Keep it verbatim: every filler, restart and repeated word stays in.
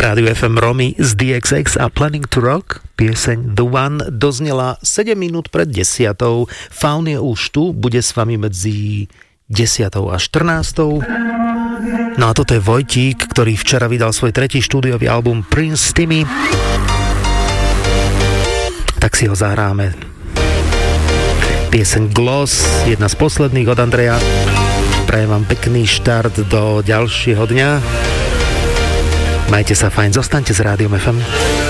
Rádiu ef em Romy z dé iks iks a Planning to Rock. Pieseň The One doznela sedem minút pred desiatou. Faun je už tu, bude s vami medzi desiatou a štrnástou. No a toto je Vojtík, ktorý včera vydal svoj tretí štúdiový album Prince Timmy. Tak si ho zahráme. Pieseň Gloss, jedna z posledných od Andreja. Prajem vám pekný štart do ďalšieho dňa. Majte sa fajn, zostaňte s Rádiom ef em.